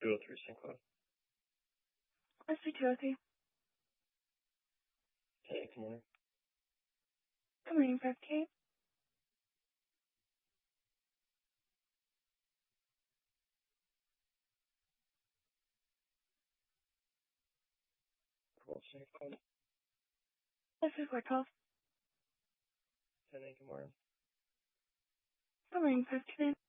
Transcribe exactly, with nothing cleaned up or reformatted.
two oh three Saint Cloud. S B two oh three. Hey, good morning. Good morning, five K. twelve Saint Cloud. This is four twelve. Hey, good morning. Good morning, five K.